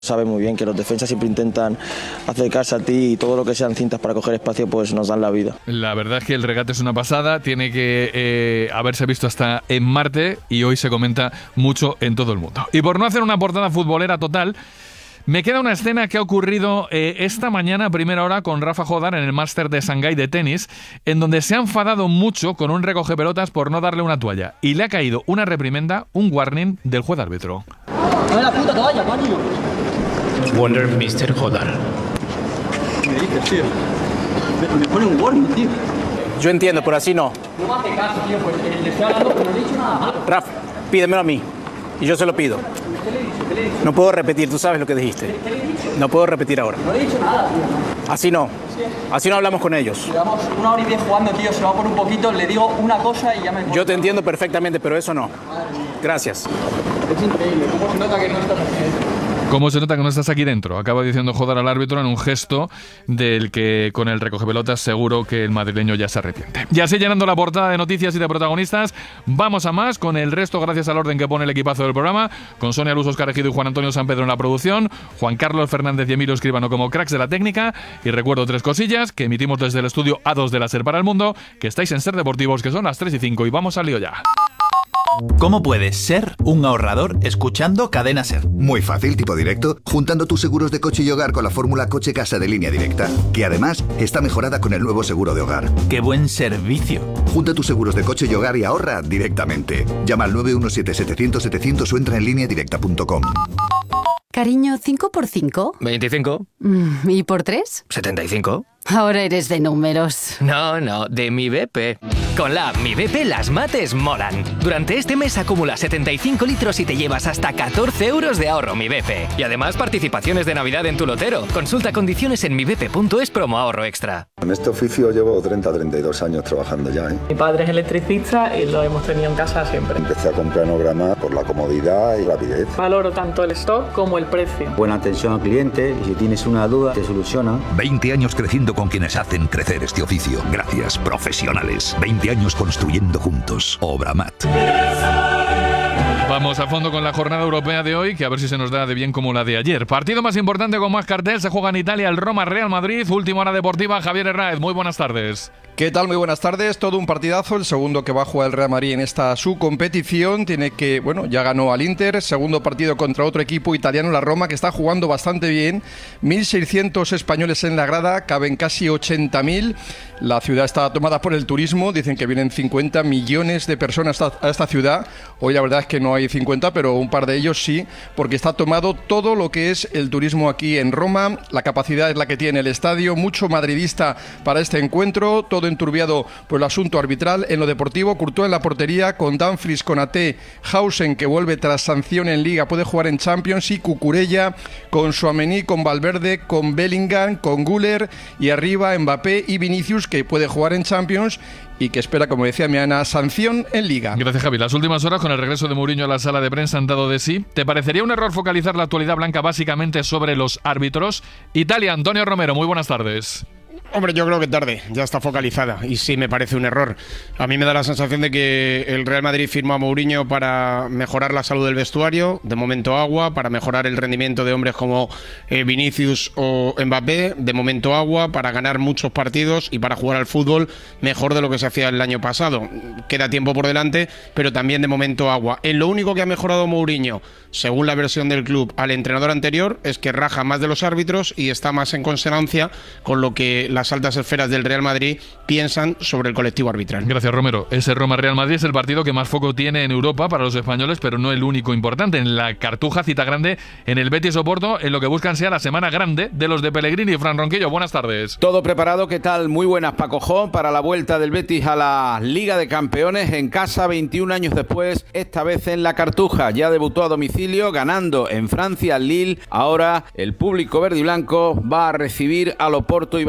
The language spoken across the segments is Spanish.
Sabe muy bien que los defensas siempre intentan acercarse a ti y todo lo que sean cintas para coger espacio pues nos dan la vida. La verdad es que el regate es una pasada, tiene que haberse visto hasta en Marte y hoy se comenta mucho en todo el mundo. Y por no hacer una portada futbolera total, me queda una escena que ha ocurrido esta mañana a primera hora con Rafa Jodar en el Máster de Shanghái de tenis, en donde se ha enfadado mucho con un recogepelotas por no darle una toalla y le ha caído una reprimenda, un warning del juez árbitro. ¡Dame la puta toalla, coño! Wonder Mr. Jodar. ¿Qué me dices, tío? Me pone un warning, tío. Yo entiendo, pero así no. No me hace caso, tío, pues le estoy hablando, pero no le he dicho nada malo. Raf, pídemelo a mí. Y yo se lo pido. ¿Qué le he dicho? No puedo repetir, tú sabes lo que dijiste. ¿Qué le he dicho? No puedo repetir ahora. No le he dicho nada, tío. Así no. Así no hablamos con ellos. Llevamos 1 hora y 10 jugando, tío. Se va por un poquito, le digo una cosa y ya me... Yo te entiendo perfectamente, pero eso no. Gracias. Es increíble, cómo se nota que no estás aquí. ¿Cómo se nota que no estás aquí dentro? Acaba diciendo Jodar al árbitro en un gesto del que con el recogepelotas seguro que el madrileño ya se arrepiente. Y así llenando la portada de noticias y de protagonistas, vamos a más con el resto gracias al orden que pone el equipazo del programa, con Sonia Luz, Óscar Ejido y Juan Antonio San Pedro en la producción, Juan Carlos Fernández y Emilio Escribano como cracks de la técnica, y recuerdo 3 cosillas que emitimos desde el estudio A2 de la SER para el mundo, que estáis en SER Deportivos, que son las 3:05 y vamos al lío ya. ¿Cómo puedes ser un ahorrador escuchando Cadena SER? Muy fácil, tipo directo, juntando tus seguros de coche y hogar con la fórmula Coche Casa de Línea Directa, que además está mejorada con el nuevo seguro de hogar. ¡Qué buen servicio! Junta tus seguros de coche y hogar y ahorra directamente. Llama al 917-700-700 o entra en lineadirecta.com. Cariño, ¿5 por 5? 25. ¿Y por 3? 75. Ahora eres de números. No, de Mi BP. Con la app Mi BP las mates molan. Durante este mes acumula 75 litros y te llevas hasta 14 euros de ahorro Mi BP. Y además participaciones de Navidad en tu lotero. Consulta condiciones en mibp.es promo ahorro extra. En este oficio llevo 32 años trabajando ya. Mi padre es electricista y lo hemos tenido en casa siempre. Empecé a comprar Nograma por la comodidad y rapidez. Valoro tanto el stock como el precio. Buena atención al cliente y si tienes una duda te soluciona. 20 años creciendo con quienes hacen crecer este oficio. Gracias, profesionales. 20 años construyendo juntos. Obramat. Vamos a fondo con la jornada europea de hoy, que a ver si se nos da de bien como la de ayer. Partido más importante con más cartel, se juega en Italia el Roma-Real Madrid. Última hora deportiva, Javier Hernández, muy buenas tardes. ¿Qué tal? Muy buenas tardes. Todo un partidazo, el segundo que va a jugar el Real Madrid en esta su competición. Tiene que, bueno, ya ganó al Inter, segundo partido contra otro equipo italiano, la Roma, que está jugando bastante bien. 1.600 españoles en la grada, caben casi 80.000. La ciudad está tomada por el turismo, dicen que vienen 50 millones de personas a esta ciudad. Hoy la verdad es que no hay 50, pero un par de ellos sí, porque está tomado todo lo que es el turismo aquí en Roma. La capacidad es la que tiene el estadio, mucho madridista para este encuentro, todo enturbiado por el asunto arbitral. En lo deportivo, Courtois en la portería, con Dumfries, con Ate, Hausen, que vuelve tras sanción en Liga, puede jugar en Champions, y Cucurella, con Tchouaméni, con Valverde, con Bellingham, con Güler, y arriba Mbappé y Vinicius, que puede jugar en Champions y que espera, como decía Miana, sanción en Liga. Gracias, Javi. Las últimas horas, con el regreso de Mourinho a la sala de prensa, han dado de sí. ¿Te parecería un error focalizar la actualidad blanca básicamente sobre los árbitros? Italia, Antonio Romero, muy buenas tardes. Hombre, yo creo que tarde, ya está focalizada y sí me parece un error. A mí me da la sensación de que el Real Madrid firmó a Mourinho para mejorar la salud del vestuario, de momento agua, para mejorar el rendimiento de hombres como Vinicius o Mbappé, de momento agua, para ganar muchos partidos y para jugar al fútbol mejor de lo que se hacía el año pasado. Queda tiempo por delante, pero también de momento agua. En lo único que ha mejorado Mourinho, según la versión del club, al entrenador anterior, es que raja más de los árbitros y está más en consonancia con lo que las altas esferas del Real Madrid piensan sobre el colectivo arbitral. Gracias, Romero. Ese Roma-Real Madrid es el partido que más foco tiene en Europa para los españoles, pero no el único importante. En la Cartuja, cita grande en el Betis Oporto, en lo que buscan sea la semana grande de los de Pellegrini. Fran Ronquillo, buenas tardes. Todo preparado, ¿qué tal? Muy buenas, Paco Jó, para la vuelta del Betis a la Liga de Campeones en casa 21 años después, esta vez en la Cartuja. Ya debutó a domicilio, ganando en Francia al Lille. Ahora el público verde y blanco va a recibir al Oporto y va a escuchar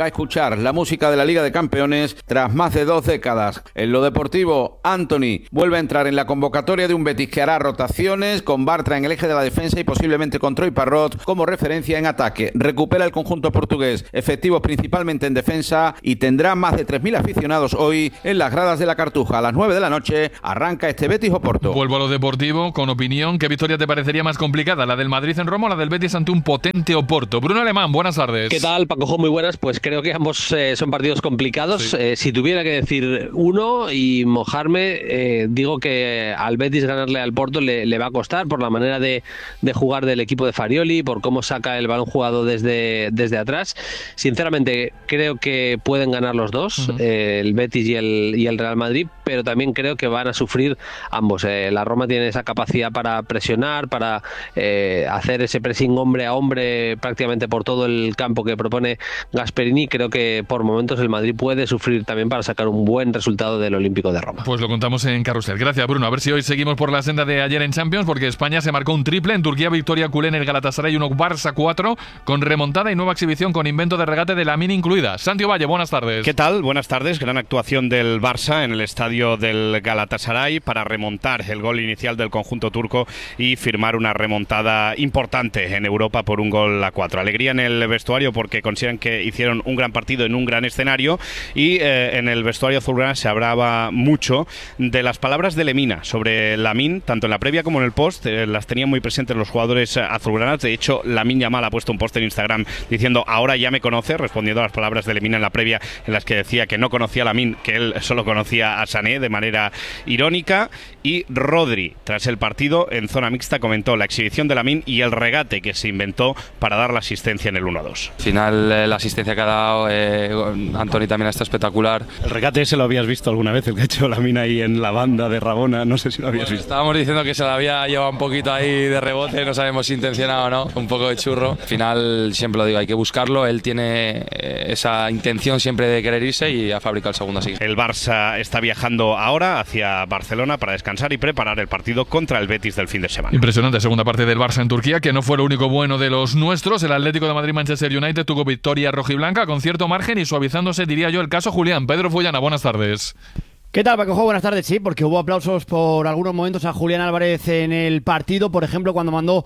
escuchar la música de la Liga de Campeones tras más de 2 décadas. En lo deportivo, Anthony vuelve a entrar en la convocatoria de un Betis que hará rotaciones con Bartra en el eje de la defensa y posiblemente con Troy Parrot como referencia en ataque. Recupera el conjunto portugués, efectivos principalmente en defensa, y tendrá más de 3.000 aficionados hoy en las gradas de la Cartuja. A las 9 de la noche arranca este Betis-Oporto. Vuelvo a lo deportivo con opinión. ¿Qué victoria te parecería más complicada? ¿La del Madrid en Roma o la del Betis ante un potente Oporto? Bruno Alemán, buenas tardes. ¿Qué tal, Paco? Muy buenas. Pues creo que ambos son partidos complicados. Sí. Si tuviera que decir uno y mojarme, digo que al Betis ganarle al Porto le va a costar por la manera de jugar del equipo de Farioli, por cómo saca el balón jugado desde atrás. Sinceramente, creo que pueden ganar los dos, el Betis y el Real Madrid, pero también creo que van a sufrir ambos. La Roma tiene esa capacidad para presionar, para hacer ese pressing hombre a hombre prácticamente por todo el campo que propone Gasperini. Creo que por momentos el Madrid puede sufrir también para sacar un buen resultado del Olímpico de Roma. Pues lo contamos en Carrusel. Gracias, Bruno. A ver si hoy seguimos por la senda de ayer en Champions, porque España se marcó un triple. En Turquía, victoria culé en el Galatasaray 1, Barça 4, con remontada y nueva exhibición con invento de regate de Lamine incluida. Santi Valle, buenas tardes. ¿Qué tal? Buenas tardes. Gran actuación del Barça en el estadio del Galatasaray para remontar el gol inicial del conjunto turco y firmar una remontada importante en Europa por 1-4. Alegría en el vestuario porque consideran que hicieron un gran partido en un gran escenario, y en el vestuario azulgrana se hablaba mucho de las palabras de Lemina sobre Lamine, tanto en la previa como en el post. Las tenían muy presentes los jugadores azulgranas. De hecho, Lamine Yamal ha puesto un post en Instagram diciendo ahora ya me conoce, respondiendo a las palabras de Lemina en la previa, en las que decía que no conocía a Lamine, que él solo conocía a Sané, de manera irónica. Y Rodri, tras el partido en zona mixta, comentó la exhibición de Lamine y el regate que se inventó para dar la asistencia en el 1-2. Al final la asistencia que ha dado Anthony también está espectacular. El regate ese lo habías visto alguna vez, el que ha hecho Lamine ahí en la banda de Rabona, no sé si lo habías visto. Estábamos diciendo que se la había llevado un poquito ahí de rebote, no sabemos si intencionado o no, un poco de churro. Al final, siempre lo digo, hay que buscarlo, él tiene esa intención siempre de querer irse y ha fabricado el segundo así. El Barça está viajando ahora hacia Barcelona para descansar y preparar el partido contra el Betis del fin de semana. Impresionante segunda parte del Barça en Turquía, que no fue lo único bueno de los nuestros. El Atlético de Madrid-Manchester United tuvo victoria rojiblanca con cierto margen y suavizándose, diría yo, el caso Julián. Pedro Fullana, buenas tardes. ¿Qué tal, Paco? Buenas tardes. Sí, porque hubo aplausos por algunos momentos a Julián Álvarez en el partido. Por ejemplo, cuando mandó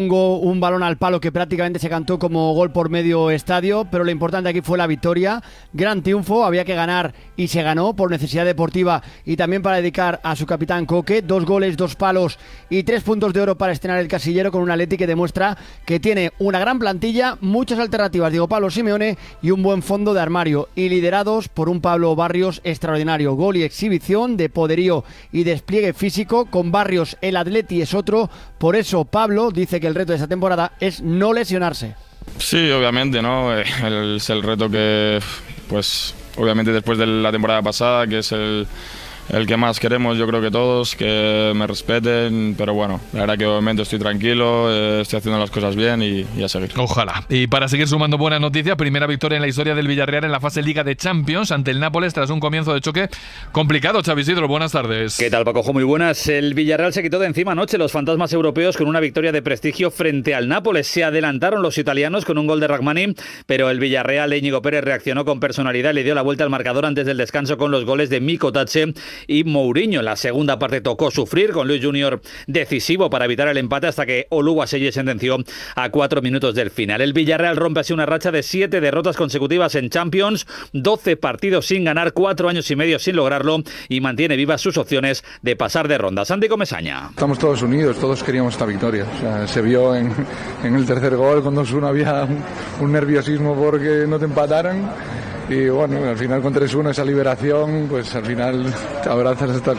un balón al palo que prácticamente se cantó como gol por medio estadio. Pero lo importante aquí fue la victoria. Gran triunfo, había que ganar y se ganó por necesidad deportiva y también para dedicar a su capitán Coque. 2 goles, 2 palos y 3 puntos de oro para estrenar el casillero con un Atleti que demuestra que tiene una gran plantilla, muchas alternativas, Diego Pablo Simeone, y un buen fondo de armario. Y liderados por un Pablo Barrios extraordinario. Gol y exhibición de poderío y despliegue físico. Con Barrios el Atleti es otro. Por eso Pablo dice que el reto de esta temporada es no lesionarse. Sí, obviamente, ¿no? Es el reto que, pues, obviamente después de la temporada pasada, que es el que más queremos, yo creo que todos, que me respeten, pero bueno, la verdad que obviamente estoy tranquilo, estoy haciendo las cosas bien y a seguir. Ojalá. Y para seguir sumando buenas noticias, primera victoria en la historia del Villarreal en la fase Liga de Champions ante el Nápoles tras un comienzo de choque complicado. Xavi Isidro, buenas tardes. ¿Qué tal, Paco? Muy buenas. El Villarreal se quitó de encima anoche los fantasmas europeos con una victoria de prestigio frente al Nápoles. Se adelantaron los italianos con un gol de Rachmani, pero el Villarreal de Íñigo Pérez reaccionó con personalidad y le dio la vuelta al marcador antes del descanso con los goles de Miko Tache y Mourinho. La segunda parte tocó sufrir con Luis Junior decisivo para evitar el empate hasta que Oluwaseyi sentenció a 4 minutos del final. El Villarreal rompe así una racha de 7 derrotas consecutivas en Champions, 12 partidos sin ganar, 4 años y medio sin lograrlo y mantiene vivas sus opciones de pasar de ronda. Santi Comesaña. Estamos todos unidos, todos queríamos esta victoria. O sea, se vio en el tercer gol, con 2-1 había un nerviosismo porque no te empataran. Y bueno, al final con 3-1 esa liberación, pues al final te abrazas hasta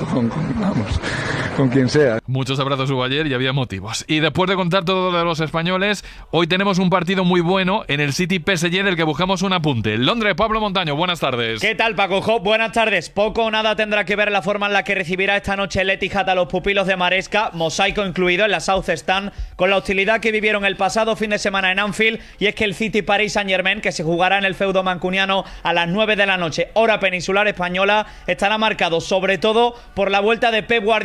con quien sea. Muchos abrazos hubo ayer y había motivos. Y después de contar todo lo de los españoles, hoy tenemos un partido muy bueno en el City PSG del que buscamos un apunte. Londres, Pablo Montaño, buenas tardes. ¿Qué tal, Paco? Buenas tardes. Poco o nada tendrá que ver la forma en la que recibirá esta noche el Etihad a los pupilos de Maresca, mosaico incluido en la South Stand, con la hostilidad que vivieron el pasado fin de semana en Anfield, y es que el City Paris Saint-Germain, que se jugará en el feudo mancuniano a las 9 de la noche, hora peninsular española, estará marcado sobre todo por la vuelta de Pep Guardiola al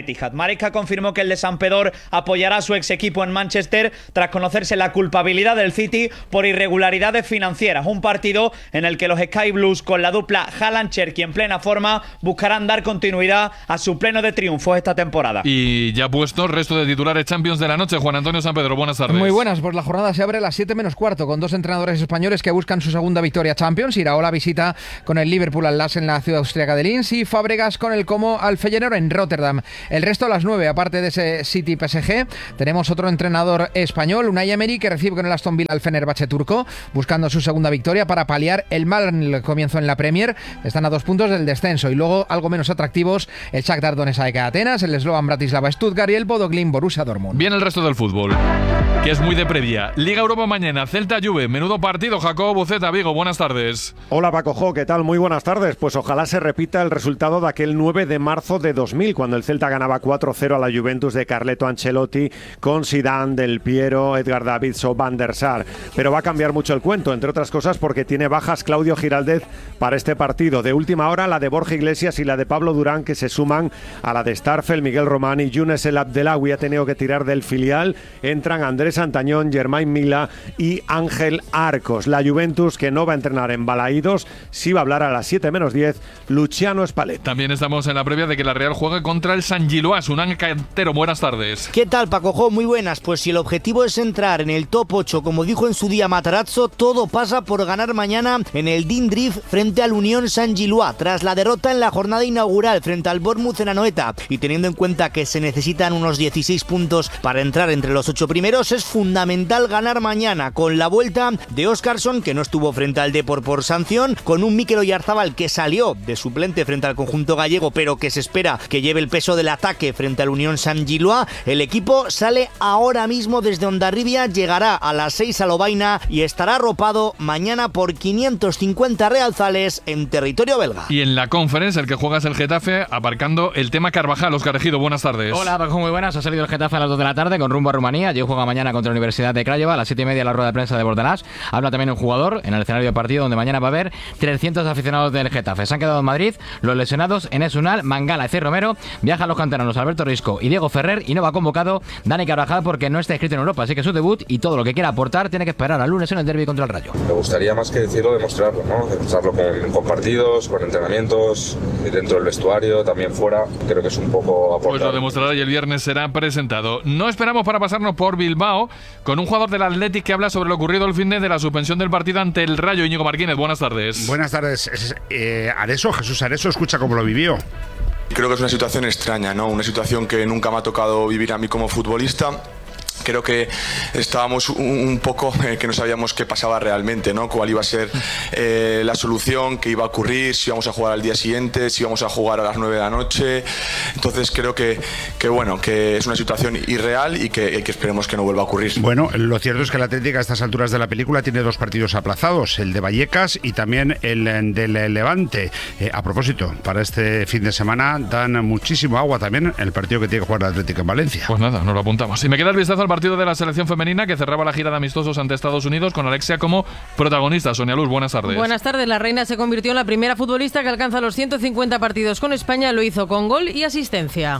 Etihad. Maresca confirmó que el de Sampdoria apoyará a su ex equipo en Manchester tras conocerse la culpabilidad del City por irregularidades financieras. Un partido en el que los Sky Blues, con la dupla Haaland-Cherki en plena forma, buscarán dar continuidad a su pleno de triunfos esta temporada. Y ya puesto el resto de titulares Champions de la noche. Juan Antonio Sampedro, buenas tardes. Muy buenas, pues la jornada se abre a las 7 menos cuarto con dos entrenadores españoles que buscan su segunda victoria Champions. Iraola visita con el Liverpool al Lask en la ciudad austríaca de Linz y Fábregas con el Como al Feyenoord en Rotterdam. El resto a las 9, aparte de ese City PSG, tenemos otro entrenador español, Unai Emery, que recibe con el Aston Villa al Fenerbahce turco, buscando su segunda victoria para paliar el mal comienzo en la Premier. Están a 2 puntos del descenso y luego algo menos atractivos el Shakhtar Donetsk AEK Atenas, el Slovan Bratislava Stuttgart y el Bodo Glimt Borussia Dortmund. Bien el resto del fútbol, que es muy de previa. Liga Europa mañana, Celta Juve, menudo partido. Jacob Buceta, Vigo, buenas tardes. Hola Paco Jo, ¿qué tal? Muy buenas tardes. Pues ojalá se repita el resultado de aquel 9 de marzo de 2000, cuando el Celta ganaba 4-0 a la Juventus de Carleto Ancelotti con Zidane, Del Piero, Edgar Davids o Van der Sar. Pero va a cambiar mucho el cuento, entre otras cosas porque tiene bajas Claudio Giraldez para este partido. De última hora, la de Borja Iglesias y la de Pablo Durán, que se suman a la de Starfel, Miguel Román y Younes El Abdelawi. Ha tenido que tirar del filial. Entran Andrés Antañón, Germain Mila y Ángel Arcos. La Juventus, que no va a entrenar en Balaídos, sí va a hablar a las 7 menos 10 Luciano Spalletti. También estamos en la previa de que la Real juegue contra el San Giloás. Unán Cantero, buenas tardes. ¿Qué tal, Paco Jo? Muy buenas. Pues si el objetivo es entrar en el top 8, como dijo en su día Matarazzo, todo pasa por ganar mañana en el Dean Drift frente al Unión San Giloás, tras la derrota en la jornada inaugural frente al Bournemouth en Anoeta, y teniendo en cuenta que se necesitan unos 16 puntos para entrar entre los 8 primeros, es fundamental ganar mañana, con la vuelta de Óscarson, que no estuvo frente al Depor por sanción, con un Mikel Oyarzabal que salió de suplente frente al conjunto gallego, pero que se espera que lleve el peso del ataque frente al Unión San Giloás. El equipo sale ahora mismo desde Hondarribia, llegará a las 6 a Lovaina y estará arropado mañana por 550 realzales en territorio belga. Y en la Conference, el que juega es el Getafe, aparcando el tema Carvajal. Óscar Ejido, buenas tardes. Hola, Paco, muy buenas. Ha salido el Getafe a las 2 de la tarde con rumbo a Rumanía. Allí juega mañana contra la Universidad de Craiova a las 7:30 la rueda de prensa de Bordalás. Habla también un jugador en el escenario de partido donde mañana va a haber 300 aficionados del Getafe. Se han quedado en Madrid los lesionados Enes Unal, Mangala y C. Romero. Viajan los canteranos Alberto Risco y Diego Ferrer, y no va convocado Dani Carvajal porque no está inscrito en Europa, así que su debut y todo lo que quiera aportar tiene que esperar al lunes en el derbi contra el Rayo. Me gustaría más que decirlo, demostrarlo, ¿no? Demostrarlo con partidos, con entrenamientos, dentro del vestuario, también fuera. Creo que es un poco aportar. Pues lo demostrará y el viernes será presentado. No esperamos para pasarnos por Bilbao con un jugador del Athletic que habla sobre lo ocurrido el fin de la suspensión del partido ante el Rayo. Íñigo Martínez, buenas tardes. Buenas tardes. Areso, Jesús Areso, escucha cómo lo vivió. Creo que es una situación extraña, ¿no? Una situación que nunca me ha tocado vivir a mí como futbolista. Creo que estábamos un poco que no sabíamos qué pasaba realmente, ¿no? Cuál iba a ser la solución, qué iba a ocurrir, si íbamos a jugar al día siguiente, si íbamos a jugar a las 9 de la noche. Entonces creo que bueno, que es una situación irreal y que esperemos que no vuelva a ocurrir. Bueno, lo cierto es que el Atlético a estas alturas de la película tiene 2 partidos aplazados, el de Vallecas y también el del Levante. A propósito, para este fin de semana dan muchísimo agua también el partido que tiene que jugar el Atlético en Valencia. Pues nada, nos lo apuntamos. Y me queda el vistazo al partido de la selección femenina que cerraba la gira de amistosos ante Estados Unidos con Alexia como protagonista. Sonia Luz, buenas tardes. Buenas tardes. La reina se convirtió en la primera futbolista que alcanza los 150 partidos con España. Lo hizo con gol y asistencia.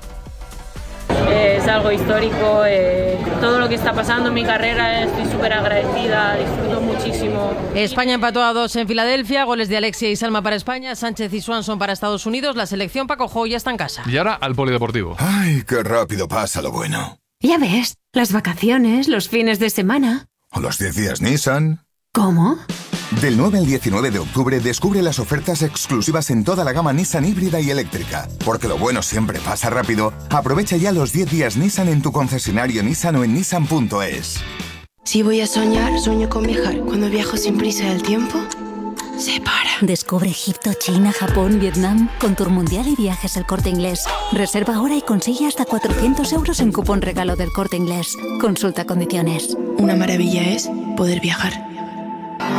Es algo histórico, todo lo que está pasando en mi carrera, estoy súper agradecida, disfruto muchísimo. España empató a 2 en Filadelfia, goles de Alexia y Salma para España, Sánchez y Swanson para Estados Unidos. La selección Paco Jo ya está en casa. Y ahora al polideportivo. Ay, qué rápido pasa lo bueno. Ya ves, las vacaciones, los fines de semana. ¿O los 10 días Nissan? ¿Cómo? Del 9 al 19 de octubre descubre las ofertas exclusivas en toda la gama Nissan híbrida y eléctrica. Porque lo bueno siempre pasa rápido. Aprovecha ya los 10 días Nissan en tu concesionario Nissan o en nissan.es. Si voy a soñar, sueño con viajar. Cuando viajo sin prisa del tiempo, se para. Descubre Egipto, China, Japón, Vietnam con Tour Mundial y Viajes El Corte Inglés. Reserva ahora y consigue hasta 400 euros en cupón regalo del Corte Inglés. Consulta condiciones. Una maravilla es poder viajar.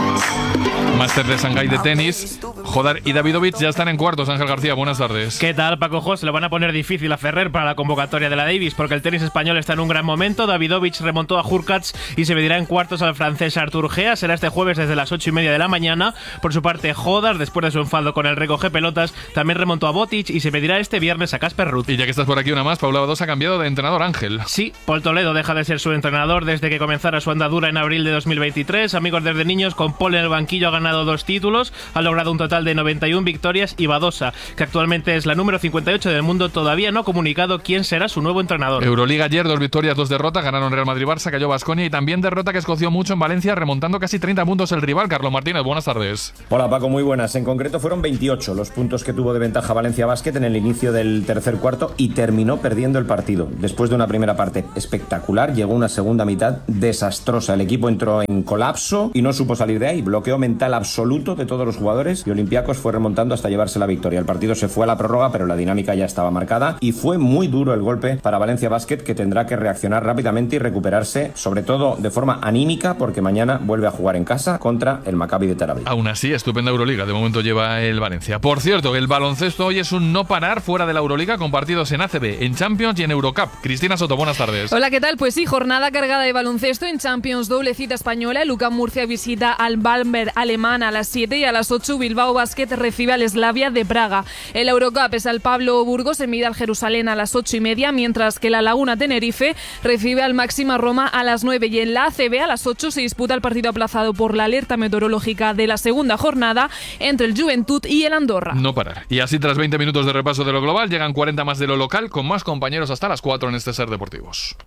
Máster de Shanghái de tenis. Jodar y Davidovich ya están en cuartos. Ángel García, buenas tardes. ¿Qué tal, Paco Jo? Se lo van a poner difícil a Ferrer para la convocatoria de la Davis, porque el tenis español está en un gran momento. Davidovich remontó a Hurkacz y se medirá en cuartos al francés Artur Gea. Será este jueves desde las 8:30 de la mañana. Por su parte, Jodar, después de su enfado con el recoge pelotas, también remontó a Botic y se medirá este viernes a Casper Ruud. Y ya que estás por aquí una más, Paula Badosa ha cambiado de entrenador, Ángel. Sí, Paul Toledo deja de ser su entrenador desde que comenzara su andadura en abril de 2023. Amigos desde niños, con Paul en el banquillo ha ganado 2 títulos, ha logrado un total de 91 victorias y Badosa, que actualmente es la número 58 del mundo, todavía no ha comunicado quién será su nuevo entrenador. Euroliga ayer, 2 victorias, 2 derrotas, ganaron Real Madrid-Barça, cayó Baskonia y también derrota que escoció mucho en Valencia, remontando casi 30 puntos el rival. Carlos Martínez, buenas tardes. Hola Paco, muy buenas. En concreto fueron 28 los puntos que tuvo de ventaja Valencia Basket en el inicio del tercer cuarto y terminó perdiendo el partido. Después de una primera parte espectacular, llegó una segunda mitad desastrosa. El equipo entró en colapso y no supo salir de ahí. Bloqueo mental absoluto de todos los jugadores y Olympiacos fue remontando hasta llevarse la victoria. El partido se fue a la prórroga, pero la dinámica ya estaba marcada y fue muy duro el golpe para Valencia Basket, que tendrá que reaccionar rápidamente y recuperarse, sobre todo de forma anímica, porque mañana vuelve a jugar en casa contra el Maccabi de Tel Aviv. Aún así, estupenda Euroliga, de momento lleva el Valencia. Por cierto, el baloncesto hoy es un no parar fuera de la Euroliga, con partidos en ACB, en Champions y en Eurocup. Cristina Soto, buenas tardes. Hola, ¿qué tal? Pues sí, jornada cargada de baloncesto en Champions, doble cita española. El UCAM Murcia visita al Bamberg alemán a las 7 y a las 8 Bilbao Basket recibe al Slavia de Praga. El Eurocup es al Pablo Burgos, se mide al Jerusalén a las 8:30, mientras que la Laguna Tenerife recibe al Máxima Roma a las 9. Y en la ACB a las 8 se disputa el partido aplazado por la alerta meteorológica de la segunda jornada entre el Juventud y el Andorra. No parar. Y así, tras 20 minutos de repaso de lo global, llegan 40 más de lo local, con más compañeros hasta las 4 en este Ser Deportivos.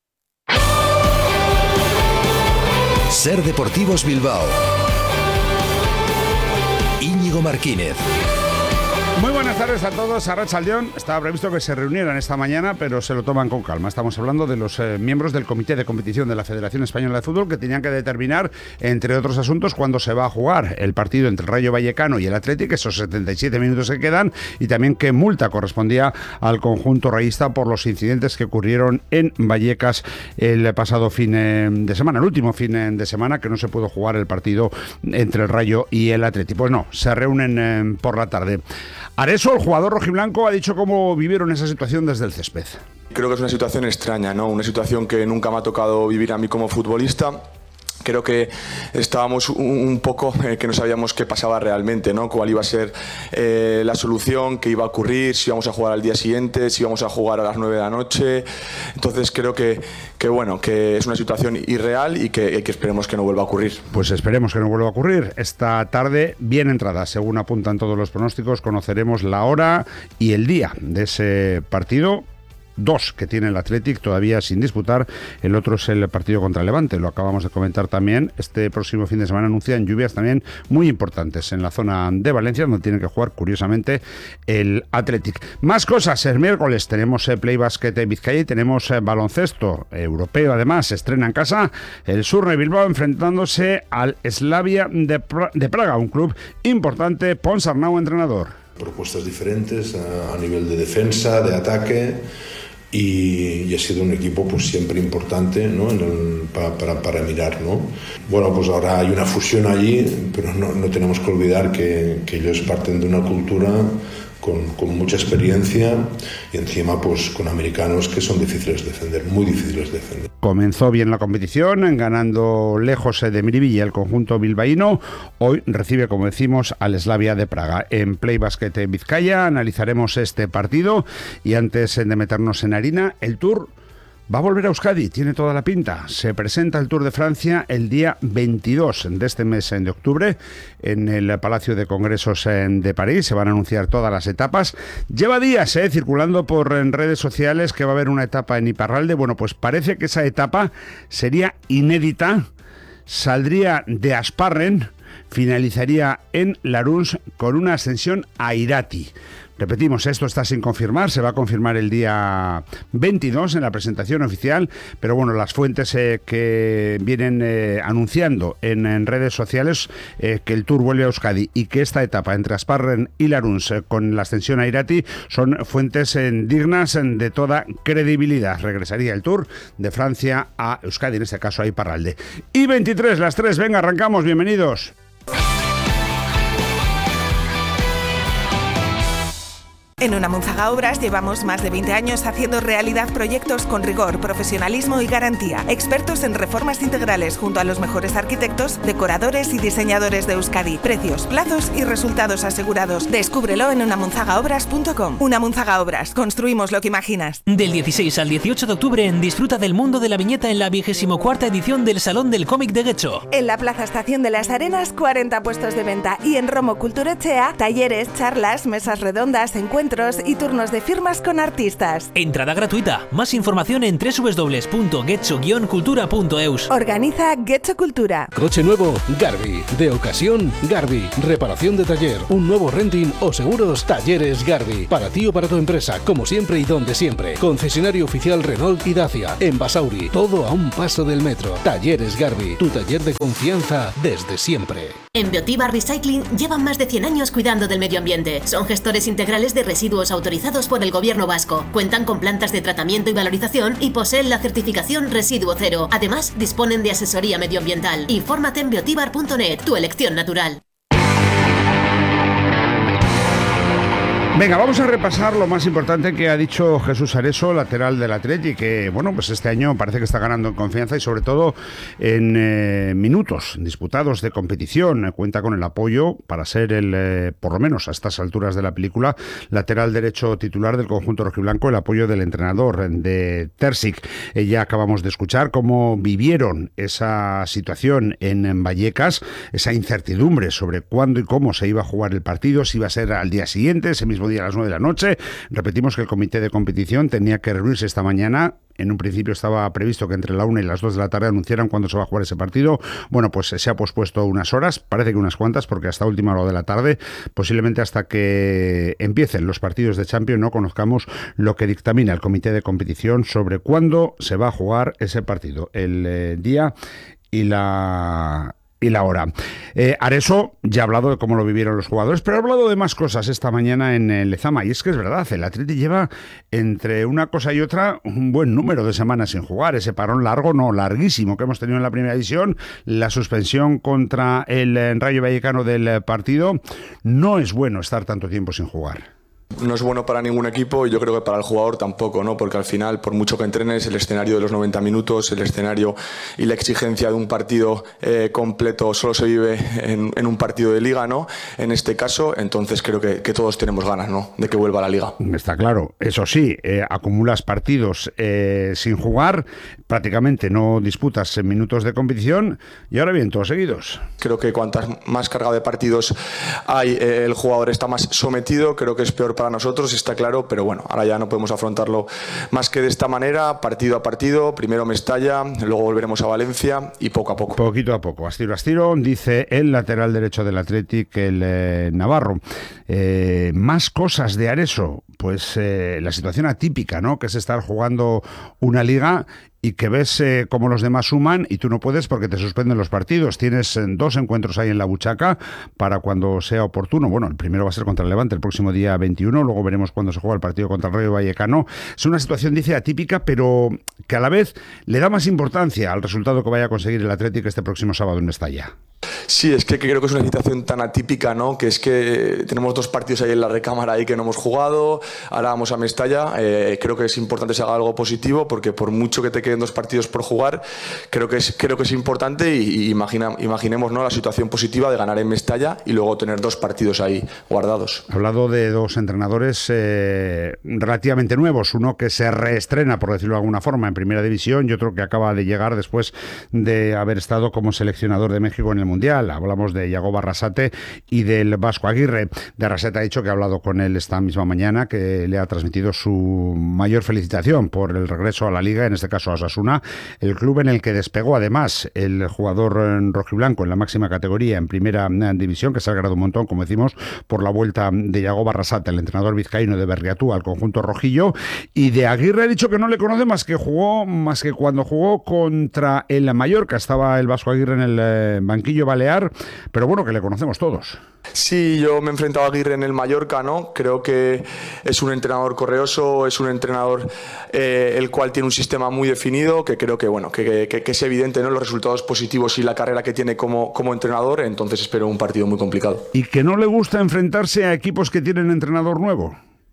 Ser Deportivos Bilbao. Íñigo Martínez. Muy buenas tardes a todos. Arratsaldeón. Estaba previsto que se reunieran esta mañana, pero se lo toman con calma. Estamos hablando de los miembros del Comité de Competición de la Federación Española de Fútbol, que tenían que determinar, entre otros asuntos, cuándo se va a jugar el partido entre el Rayo Vallecano y el Athletic, esos 77 minutos que quedan, y también qué multa correspondía al conjunto rayista por los incidentes que ocurrieron en Vallecas el pasado fin de semana, el último fin de semana, que no se pudo jugar el partido entre el Rayo y el Athletic. Pues no, se reúnen por la tarde. Areso, el jugador rojiblanco, ha dicho cómo vivieron esa situación desde el césped. Creo que es una situación extraña, ¿no? Una situación que nunca me ha tocado vivir a mí como futbolista. Creo que estábamos un poco que no sabíamos qué pasaba realmente, ¿no? Cuál iba a ser la solución, qué iba a ocurrir, si íbamos a jugar al día siguiente, si íbamos a jugar a las 9 de la noche. Entonces creo que es una situación irreal y que esperemos que no vuelva a ocurrir. Pues esperemos que no vuelva a ocurrir. Esta tarde, bien entrada, según apuntan todos los pronósticos, conoceremos la hora y el día de ese partido. 2 que tiene el Athletic todavía sin disputar, el otro es el partido contra el Levante, lo acabamos de comentar también. Este próximo fin de semana anuncian lluvias también muy importantes en la zona de Valencia, donde tiene que jugar curiosamente el Athletic. Más cosas, el miércoles tenemos Play Basket en Vizcaya y tenemos baloncesto europeo, además se estrena en casa el Surne Bilbao enfrentándose al Slavia de Praga, un club importante. Pons Arnau, entrenador. Propuestas diferentes a nivel de defensa, de ataque. Y ha sido un equipo pues siempre importante, ¿no? para mirar, ¿no? Bueno, pues ahora hay una fusión allí, pero no tenemos que olvidar que ellos parten de una cultura con mucha experiencia y encima pues con americanos que son difíciles de defender, muy difíciles de defender. Comenzó bien la competición, ganando lejos de Miribilla el conjunto bilbaíno. Hoy recibe, como decimos, al Slavia de Praga. En Play Basket en Vizcaya analizaremos este partido y antes de meternos en harina, el Tour va a volver a Euskadi, tiene toda la pinta. Se presenta el Tour de Francia el día 22 de este mes de octubre en el Palacio de Congresos de París. Se van a anunciar todas las etapas. Lleva días circulando por redes sociales que va a haber una etapa en Iparralde. Bueno, pues parece que esa etapa sería inédita. Saldría de Asparren, finalizaría en Laruns con una ascensión a Irati. Repetimos, esto está sin confirmar, se va a confirmar el día 22 en la presentación oficial, pero bueno, las fuentes que vienen anunciando en redes sociales que el Tour vuelve a Euskadi y que esta etapa entre Asparren y Laruns con la ascensión a Irati son fuentes dignas de toda credibilidad. Regresaría el Tour de Francia a Euskadi, en este caso a Iparralde. Y 23, las 3, venga, arrancamos, bienvenidos. En Unamunzaga Obras llevamos más de 20 años haciendo realidad proyectos con rigor, profesionalismo y garantía. Expertos en reformas integrales junto a los mejores arquitectos, decoradores y diseñadores de Euskadi. Precios, plazos y resultados asegurados. Descúbrelo en unamunzagaobras.com. Unamunzaga Obras. Construimos lo que imaginas. Del 16 al 18 de octubre disfruta del mundo de la viñeta en la 24ª edición del Salón del Cómic de Getxo. En la Plaza Estación de las Arenas, 40 puestos de venta. Y en Romo Kulturechea, talleres, charlas, mesas redondas, encuentros y turnos de firmas con artistas. Entrada gratuita. Más información en www.getxo-cultura.eus. Organiza Getxo Cultura. Coche nuevo, Garbi. De ocasión, Garbi. Reparación de taller, un nuevo renting o seguros, Talleres Garbi. Para ti o para tu empresa, como siempre y donde siempre. Concesionario oficial Renault y Dacia. En Basauri, todo a un paso del metro. Talleres Garbi, tu taller de confianza desde siempre. En Beotibar Recycling llevan más de 100 años cuidando del medio ambiente. Son gestores integrales de residuos autorizados por el Gobierno vasco. Cuentan con plantas de tratamiento y valorización y poseen la certificación Residuo Cero. Además, disponen de asesoría medioambiental. Infórmate en beotibar.net, tu elección natural. Venga, vamos a repasar lo más importante que ha dicho Jesús Areso, lateral del Atleti, que bueno, pues este año parece que está ganando en confianza y sobre todo en minutos disputados de competición. Cuenta con el apoyo para ser el, por lo menos a estas alturas de la película, lateral derecho titular del conjunto rojiblanco, el apoyo del entrenador de Terzic. Ya acabamos de escuchar cómo vivieron esa situación en Vallecas, esa incertidumbre sobre cuándo y cómo se iba a jugar el partido, si iba a ser al día siguiente, ese mismo día a las 9 de la noche. Repetimos que el comité de competición tenía que reunirse esta mañana. En un principio estaba previsto que entre la 1 y las 2 de la tarde anunciaran cuándo se va a jugar ese partido. Bueno, pues se ha pospuesto unas horas, parece que unas cuantas, porque hasta última hora de la tarde, posiblemente hasta que empiecen los partidos de Champions, no conozcamos lo que dictamina el comité de competición sobre cuándo se va a jugar ese partido, el día y la hora. Areso ya ha hablado de cómo lo vivieron los jugadores, pero ha hablado de más cosas esta mañana en el Lezama, y es que es verdad, el Atleti lleva entre una cosa y otra un buen número de semanas sin jugar. Ese parón largo, no, larguísimo, que hemos tenido en la primera división, la suspensión contra el Rayo Vallecano del partido. No es bueno estar tanto tiempo sin jugar. No es bueno para ningún equipo y yo creo que para el jugador tampoco, ¿no? Porque al final, por mucho que entrenes, el escenario de los 90 minutos, el escenario y la exigencia de un partido completo solo se vive en un partido de liga, ¿no? En este caso, entonces creo que todos tenemos ganas, ¿no? De que vuelva a la liga. Está claro. Eso sí, acumulas partidos sin jugar, prácticamente no disputas minutos de competición y ahora bien, todos seguidos. Creo que cuantas más carga de partidos hay, el jugador está más sometido. Creo que es peor para nosotros, está claro, pero bueno, ahora ya no podemos afrontarlo más que de esta manera, partido a partido. Primero Mestalla, luego volveremos a Valencia y poco a poco. Poquito a poco, astiro a astiro, dice el lateral derecho del Athletic, el Navarro. Más cosas de Areso, pues la situación atípica, ¿no? Que es estar jugando una liga y que ves cómo los demás suman y tú no puedes porque te suspenden los partidos. Tienes 2 encuentros ahí en la buchaca para cuando sea oportuno. Bueno, el primero va a ser contra el Levante el próximo día 21, luego veremos cuándo se juega el partido contra el Rayo Vallecano. Es una situación, dice, atípica, pero que a la vez le da más importancia al resultado que vaya a conseguir el Atlético este próximo sábado en Mestalla. Sí, es que creo que es una situación tan atípica, ¿no? Que es que tenemos 2 partidos ahí en la recámara ahí que no hemos jugado, ahora vamos a Mestalla. Creo que es importante que se haga algo positivo, porque por mucho que te queden 2 partidos por jugar, creo que es importante y imaginemos, ¿no? La situación positiva de ganar en Mestalla y luego tener 2 partidos ahí guardados. He hablado de 2 entrenadores relativamente nuevos, uno que se reestrena, por decirlo de alguna forma, en Primera División y otro que acaba de llegar después de haber estado como seleccionador de México en el Mundial. Hablamos de Yagoba Arrasate y del Vasco Aguirre. De Arrasate ha dicho que ha hablado con él esta misma mañana, que le ha transmitido su mayor felicitación por el regreso a la Liga, en este caso a Osasuna, el club en el que despegó además el jugador rojiblanco en la máxima categoría en Primera División, que se ha alegrado un montón, como decimos, por la vuelta de Yagoba Arrasate, el entrenador vizcaíno de Berriatú, al conjunto rojillo. Y de Aguirre ha dicho que no le conoce más que cuando jugó contra el Mallorca. Estaba el Vasco Aguirre en el banquillo balear, pero bueno, que le conocemos todos. Sí, yo me he enfrentado a Aguirre en el Mallorca, ¿no? Creo que es un entrenador correoso, es un entrenador el cual tiene un sistema muy definido, que creo que bueno, que es evidente, ¿no? Los resultados positivos y la carrera que tiene como entrenador, entonces espero un partido muy complicado. ¿Y que no le gusta enfrentarse a equipos que tienen entrenador nuevo?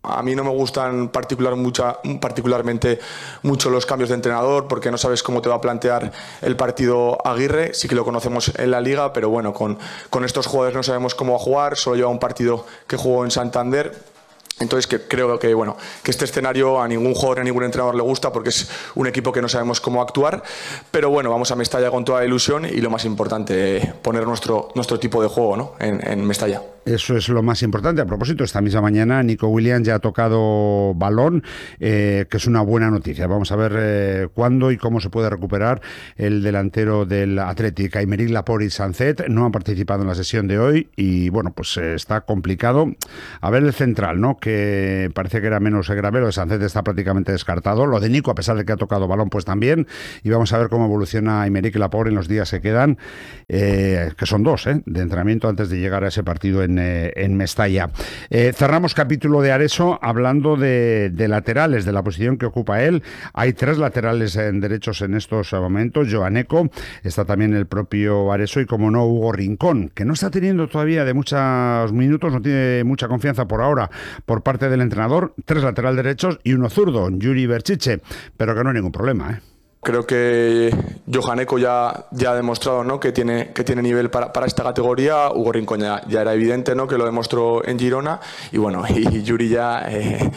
A mí no me gustan particularmente mucho los cambios de entrenador porque no sabes cómo te va a plantear el partido Aguirre. Sí que lo conocemos en la Liga, pero bueno, con estos jugadores no sabemos cómo va a jugar. Solo lleva un partido que jugó en Santander. Entonces creo que este escenario a ningún jugador, a ningún entrenador le gusta porque es un equipo que no sabemos cómo actuar, pero bueno, vamos a Mestalla con toda la ilusión y lo más importante, poner nuestro tipo de juego, ¿no? en Mestalla. Eso es lo más importante. A propósito, esta misma mañana Nico Williams ya ha tocado balón, que es una buena noticia. Vamos a ver cuándo y cómo se puede recuperar el delantero del Athletic. Aymeric Laporte y Sancet no han participado en la sesión de hoy y bueno, pues está complicado. A ver el central, ¿no? Que parece que era menos grave. Lo de Sancet está prácticamente descartado. Lo de Nico, a pesar de que ha tocado balón, pues también. Y vamos a ver cómo evoluciona Aymeric Laporte en los días que quedan, que son 2, de entrenamiento antes de llegar a ese partido en Mestalla. Cerramos capítulo de Areso hablando de laterales, de la posición que ocupa él. Hay 3 laterales derechos en estos momentos. Joaneco, está también el propio Areso y, como no, Hugo Rincón, que no está teniendo todavía de muchos minutos, no tiene mucha confianza por ahora por parte del entrenador. 3 lateral derechos y uno zurdo, Yuri Berchiche, pero que no hay ningún problema, Creo que Johaneco ya ha demostrado, ¿no? que tiene nivel para esta categoría. Hugo Rincón ya era evidente, ¿no? que lo demostró en Girona. Y bueno, y Yuri ya,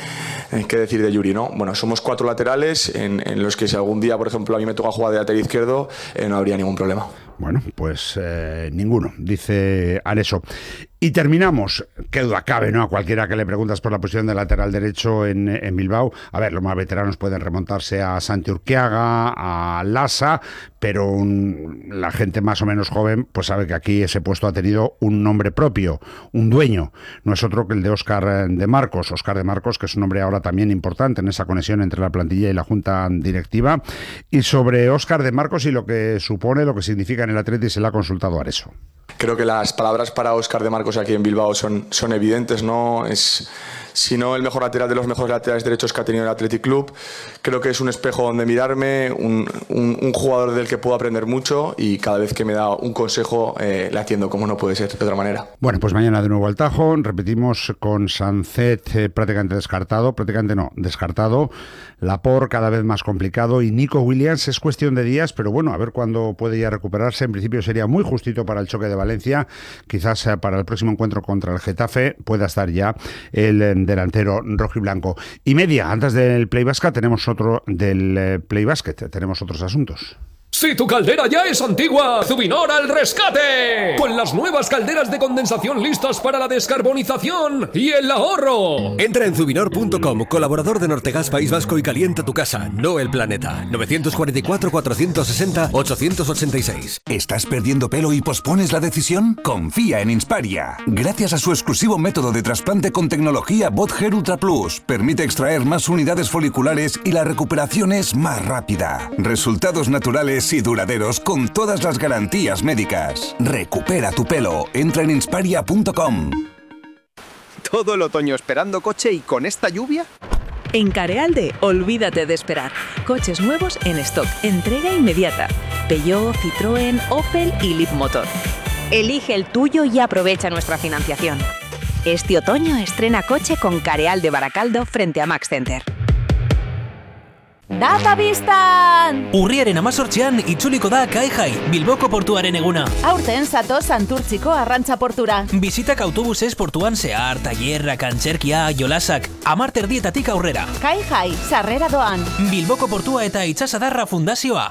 ¿qué decir de Yuri? ¿no? Bueno, somos 4 laterales en los que si algún día, por ejemplo, a mí me toca jugar de lateral izquierdo, no habría ningún problema. Bueno, pues ninguno, dice Areso. Y terminamos, qué duda cabe, ¿no? A cualquiera que le preguntas por la posición de lateral derecho en Bilbao. A ver, los más veteranos pueden remontarse a Santi Urquiaga, a Lasa, pero la gente más o menos joven pues sabe que aquí ese puesto ha tenido un nombre propio, un dueño. No es otro que el de Óscar de Marcos. Óscar de Marcos, que es un nombre ahora también importante en esa conexión entre la plantilla y la junta directiva. Y sobre Óscar de Marcos y lo que supone, lo que significa en el Athletic, se le ha consultado a Areso. Creo que las palabras para Óscar de Marcos aquí en Bilbao son evidentes, ¿no? Es, si no el mejor lateral de los mejores laterales derechos que ha tenido el Athletic Club. Creo que es un espejo donde mirarme, un jugador del que puedo aprender mucho y cada vez que me da un consejo le atiendo como no puede ser de otra manera. Bueno, pues mañana de nuevo al Tajo, repetimos con Sancet prácticamente descartado, descartado, Laporte cada vez más complicado y Nico Williams es cuestión de días, pero bueno, a ver cuándo puede ya recuperarse. En principio sería muy justito para el choque de Valencia, quizás para el próximo encuentro contra el Getafe pueda estar ya el delantero rojiblanco. Y media, antes del Play Basket tenemos otros asuntos. Si tu caldera ya es antigua, Zubinor al rescate. Con las nuevas calderas de condensación listas para la descarbonización y el ahorro. Entra en Zubinor.com, colaborador de Nortegas País Vasco, y calienta tu casa, no el planeta. 944-460-886. ¿Estás perdiendo pelo y pospones la decisión? Confía en Insparia. Gracias a su exclusivo método de trasplante con tecnología Bot Hair Ultra Plus, permite extraer más unidades foliculares y la recuperación es más rápida. Resultados naturales y duraderos con todas las garantías médicas. Recupera tu pelo. Entra en insparia.com. ¿Todo el otoño esperando coche y con esta lluvia? En Carealde, olvídate de esperar. Coches nuevos en stock, entrega inmediata. Peugeot, Citroën, Opel y Leapmotor. Elige el tuyo y aprovecha nuestra financiación. Este otoño estrena coche con Carealde Baracaldo frente a Max Center. Data bistan! Urriaren 18an itzuliko da Kaejai, Bilboko portuaren eguna. Aurten zatoz Santurtziko arrantza portura. Bizitak autobusez portuan zehar, tailerrak, antzerkia, jolasak, 10 erdietatik aurrera. Kaejai, sarrera doan. Bilboko portua eta Itsasadarra Fundazioa.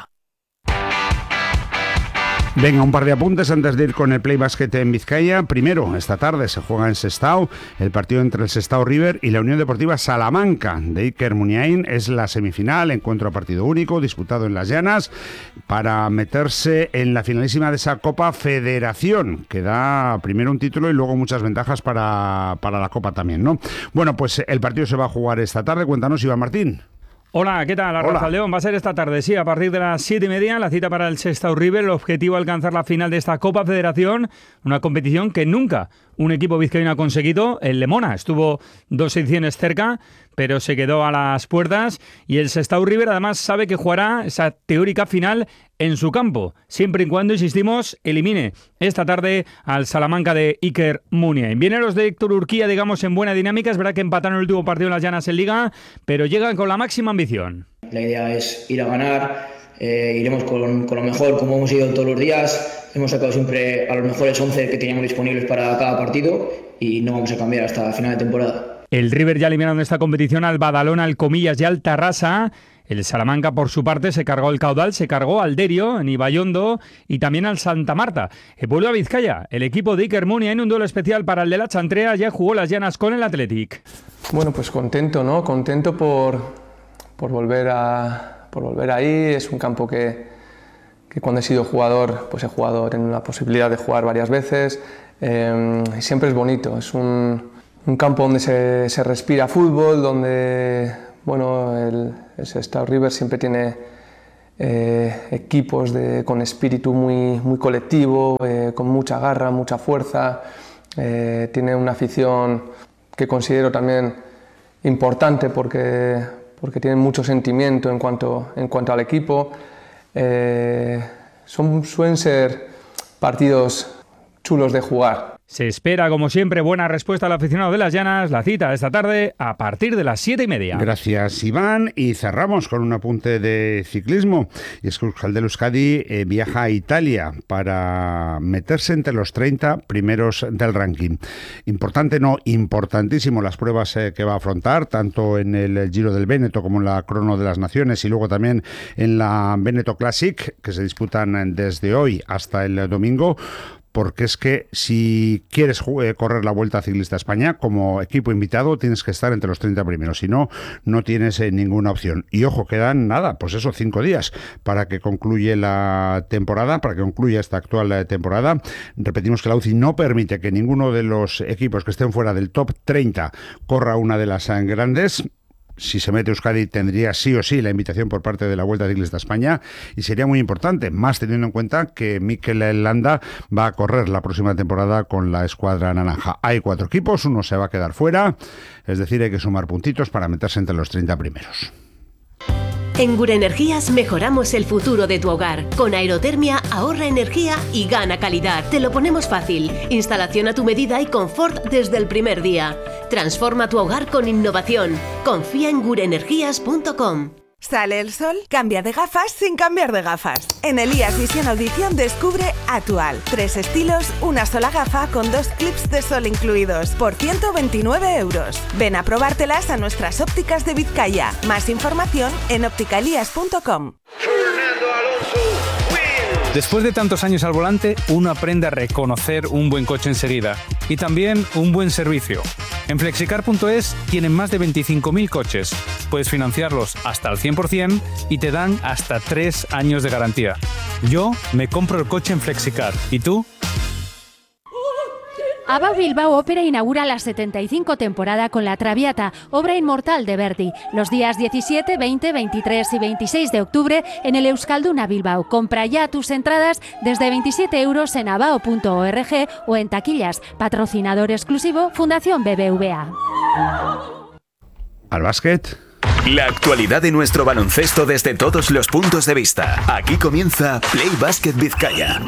Venga, un par de apuntes antes de ir con el Play Basket en Vizcaya. Primero, esta tarde se juega en Sestao el partido entre el Sestao River y la Unión Deportiva Salamanca de Iker Muniain. Es la semifinal, encuentro a partido único, disputado en Las Llanas, para meterse en la finalísima de esa Copa Federación, que da primero un título y luego muchas ventajas para la Copa también, ¿no? Bueno, pues el partido se va a jugar esta tarde. Cuéntanos, Iván Martín. Hola, ¿qué tal? Arrachaldeón, va a ser esta tarde, sí, a partir de las 7:30, la cita para el Sestao River, el objetivo alcanzar la final de esta Copa Federación, una competición que nunca un equipo vizcaíno ha conseguido. El Lemona estuvo 2 ediciones cerca, pero se quedó a las puertas, y el Sestao River además sabe que jugará esa teórica final en su campo, siempre y cuando, insistimos, elimine esta tarde al Salamanca de Iker Muniain. Vienen los de Héctor Urquía, digamos, en buena dinámica. Es verdad que empataron el último partido en las Llanas en Liga, pero llegan con la máxima ambición. La idea es ir a ganar, iremos con lo mejor, como hemos ido todos los días. Hemos sacado siempre a los mejores 11 que teníamos disponibles para cada partido y no vamos a cambiar hasta final de temporada. El River ya eliminaron en esta competición al Badalona, al Comillas y al Tarrasa. El Salamanca, por su parte, se cargó el Caudal, se cargó al Derio, en Ibaiondo y también al Santa Marta. Vuelve a Vizcaya. El equipo de Iker Muniain en un duelo especial para el de la Chantrea ya jugó las Llanas con el Athletic. Bueno, pues contento, ¿no? Contento por volver ahí. Es un campo que cuando he sido jugador, pues he tenido la posibilidad de jugar varias veces. Y siempre es bonito. Es un campo donde se respira fútbol, donde, bueno, el Sestao River siempre tiene equipos con espíritu muy colectivo, con mucha garra, mucha fuerza. Tiene una afición que considero también importante porque tienen mucho sentimiento en cuanto al equipo. Suelen ser partidos chulos de jugar. Se espera, como siempre, buena respuesta al aficionado de las Llanas. La cita esta tarde a partir de las 7:30. Gracias, Iván. Y cerramos con un apunte de ciclismo. Y es que Euskaltel Euskadi viaja a Italia para meterse entre los 30 primeros del ranking. Importante, no, importantísimo las pruebas que va a afrontar, tanto en el Giro del Véneto como en la Crono de las Naciones y luego también en la Véneto Classic, que se disputan desde hoy hasta el domingo. Porque es que si quieres correr la Vuelta Ciclista a España como equipo invitado tienes que estar entre los 30 primeros, si no, no tienes ninguna opción. Y ojo, quedan 5 días para que concluya la temporada, para que concluya esta actual temporada. Repetimos que la UCI no permite que ninguno de los equipos que estén fuera del top 30 corra una de las grandes. Si se mete Euskadi tendría sí o sí la invitación por parte de la Vuelta Ciclista a España y sería muy importante, más teniendo en cuenta que Mikel Landa va a correr la próxima temporada con la escuadra naranja. Hay 4 equipos, uno se va a quedar fuera, es decir, hay que sumar puntitos para meterse entre los 30 primeros. En Gure Energías mejoramos el futuro de tu hogar. Con aerotermia ahorra energía y gana calidad. Te lo ponemos fácil. Instalación a tu medida y confort desde el primer día. Transforma tu hogar con innovación. Confía en gureenergias.com. ¿Sale el sol? Cambia de gafas sin cambiar de gafas. En Elías Visión Audición descubre Atual. 3 estilos, una sola gafa con 2 clips de sol incluidos por 129 €. Ven a probártelas a nuestras ópticas de Vizcaya. Más información en opticalías.com. Después de tantos años al volante, uno aprende a reconocer un buen coche enseguida y también un buen servicio. En Flexicar.es tienen más de 25.000 coches. Puedes financiarlos hasta al 100% y te dan hasta 3 años de garantía. Yo me compro el coche en Flexicar. ¿Y tú? ABBA Bilbao Ópera inaugura la 75 temporada con La Traviata, obra inmortal de Verdi, los días 17, 20, 23 y 26 de octubre en el Euskalduna Bilbao. Compra ya tus entradas desde 27 € en abao.org o en taquillas. Patrocinador exclusivo, Fundación BBVA. Al básquet. La actualidad de nuestro baloncesto desde todos los puntos de vista. Aquí comienza Play Basket Vizcaya.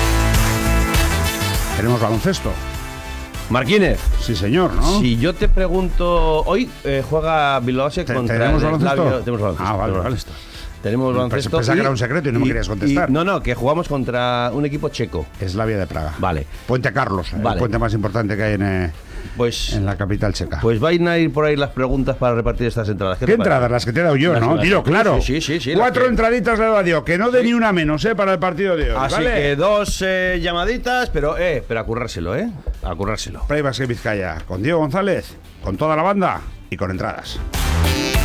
Tenemos baloncesto. Marquínez. Sí, señor, ¿no? Si yo te pregunto, hoy juega Bilbao contra ¿Tenemos baloncesto? Tenemos baloncesto. Ah, vale. Tenemos baloncesto. Pensaba que era un secreto y no me querías contestar. No, que jugamos contra un equipo checo. Slavia de Praga. Vale. Puente Carlos, el puente más importante que hay en la capital checa. Pues van a ir por ahí las preguntas para repartir estas entradas. ¿Qué entradas? Las que te he dado yo, ¿no? Dilo, claro. Sí. 4 entraditas le he dado yo, que no dé ni una menos, para el partido de hoy. Así ¿vale? que 2 llamaditas, pero a currárselo, A currárselo. Play Basket Vizcaya, con Diego González, con toda la banda y con entradas.